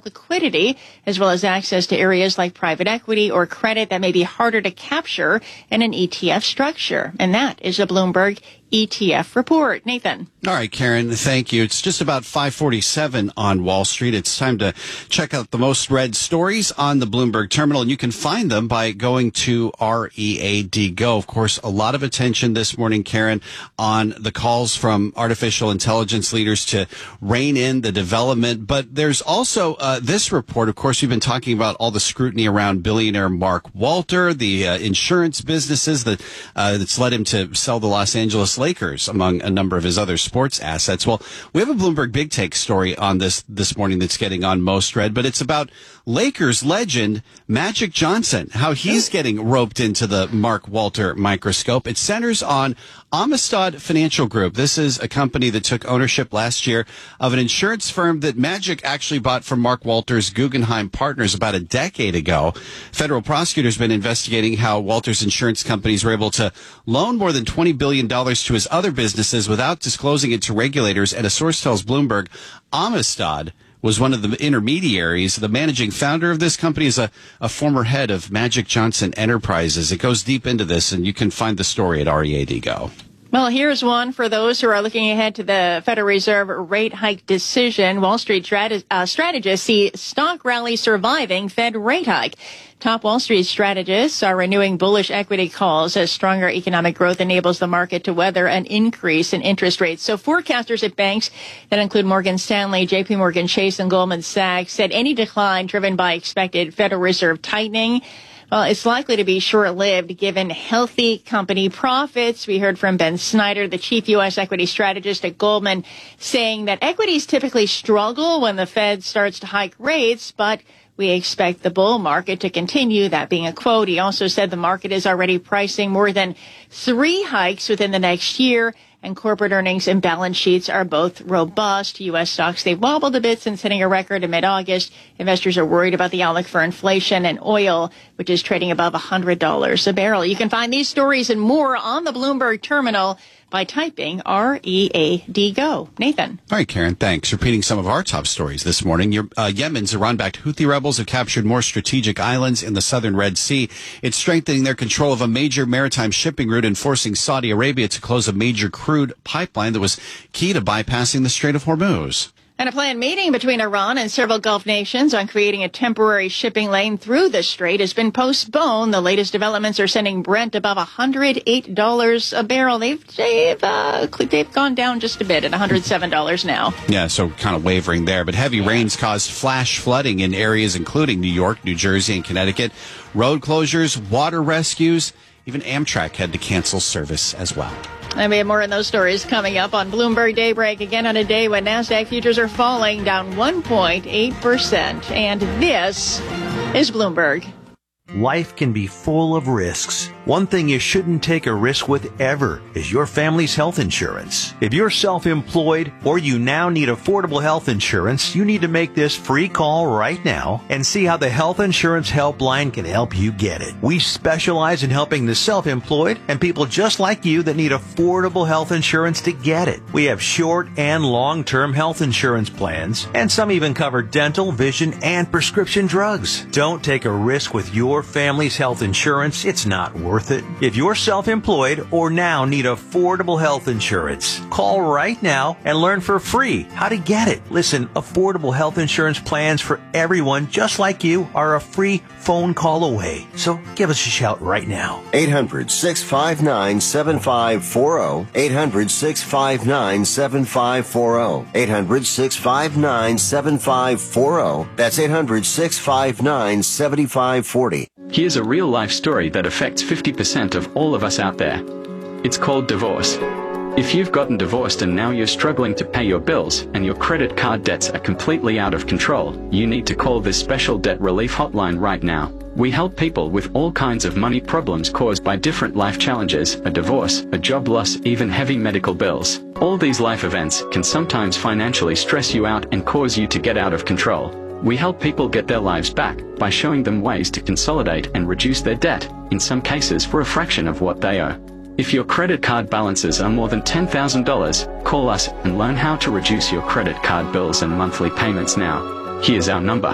liquidity, as well as access to areas like private equity or credit that may be harder to capture in an ETF structure. And that is a Bloomberg ETF report. Nathan. All right, Karen, thank you. It's just about 5:47 on Wall Street. It's time to check out the most read stories on the Bloomberg terminal, and you can find them by going to READ Go. Of course, a lot of attention this morning, Karen, on the calls from artificial intelligence leaders to rein in the development. But there's also this report. Of course, we've been talking about all the scrutiny around billionaire Mark Walter, the insurance businesses that's led him to sell the Los Angeles Lakers, among a number of his other sports assets. Well, we have a Bloomberg Big Take story on this morning that's getting on most read, but it's about Lakers legend Magic Johnson, how he's getting roped into the Mark Walter microscope. It centers on Amistad Financial Group. This is a company that took ownership last year of an insurance firm that Magic actually bought from Mark Walter's Guggenheim Partners about a decade ago. Federal prosecutors have been investigating how Walter's insurance companies were able to loan more than $20 billion to his other businesses without disclosing it to regulators. And a source tells Bloomberg Amistad was one of the intermediaries. The managing founder of this company is a former head of Magic Johnson Enterprises. It goes deep into this, and you can find the story at READ Go. Well, here's one for those who are looking ahead to the Federal Reserve rate hike decision. Wall Street strategists see stock rally surviving Fed rate hike. Top Wall Street strategists are renewing bullish equity calls as stronger economic growth enables the market to weather an increase in interest rates. So forecasters at banks that include Morgan Stanley, JP Morgan Chase, and Goldman Sachs said any decline driven by expected Federal Reserve tightening, well, it's likely to be short-lived given healthy company profits. We heard from Ben Snyder, the chief U.S. equity strategist at Goldman, saying that equities typically struggle when the Fed starts to hike rates, but we expect the bull market to continue. That being a quote. He also said the market is already pricing more than 3 hikes within the next year, and corporate earnings and balance sheets are both robust. U.S. stocks, they've wobbled a bit since hitting a record in mid-August. Investors are worried about the outlook for inflation and oil, which is trading above $100 a barrel. You can find these stories and more on the Bloomberg terminal by typing READ Go. Nathan. All right, Karen, thanks. Repeating some of our top stories this morning. Yemen's Iran-backed Houthi rebels have captured more strategic islands in the southern Red Sea. It's strengthening their control of a major maritime shipping route and forcing Saudi Arabia to close a major crude pipeline that was key to bypassing the Strait of Hormuz. And a planned meeting between Iran and several Gulf nations on creating a temporary shipping lane through the strait has been postponed. The latest developments are sending Brent above $108 a barrel. They've gone down just a bit at $107 now. Yeah, so kind of wavering there. But heavy rains caused flash flooding in areas including New York, New Jersey, and Connecticut. Road closures, water rescues, even Amtrak had to cancel service as well. And we have more in those stories coming up on Bloomberg Daybreak, again on a day when NASDAQ futures are falling down 1.8%. And this is Bloomberg. Life can be full of risks. One thing you shouldn't take a risk with ever is your family's health insurance. If you're self-employed or you now need affordable health insurance, you need to make this free call right now and see how the Health Insurance Helpline can help you get it. We specialize in helping the self-employed and people just like you that need affordable health insurance to get it. We have short and long-term health insurance plans, and some even cover dental, vision, and prescription drugs. Don't take a risk with your family's health insurance. It's not worth it. If you're self-employed or now need affordable health insurance, call right now and learn for free how to get it. Listen, affordable health insurance plans for everyone just like you are a free phone call away. So give us a shout right now. 800-659-7540. 800-659-7540. 800-659-7540. That's 800-659-7540. Here's a real-life story that affects 50% of all of us out there. It's called divorce. If you've gotten divorced and now you're struggling to pay your bills and your credit card debts are completely out of control, you need to call this special debt relief hotline right now. We help people with all kinds of money problems caused by different life challenges, a divorce, a job loss, even heavy medical bills. All these life events can sometimes financially stress you out and cause you to get out of control. We help people get their lives back by showing them ways to consolidate and reduce their debt, in some cases for a fraction of what they owe. If your credit card balances are more than $10,000, call us and learn how to reduce your credit card bills and monthly payments now. Here's our number.